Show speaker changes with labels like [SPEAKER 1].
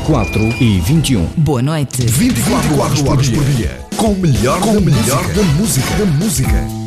[SPEAKER 1] 4 e 21.
[SPEAKER 2] Boa noite.
[SPEAKER 3] 24 horas por dia. Com o melhor da música.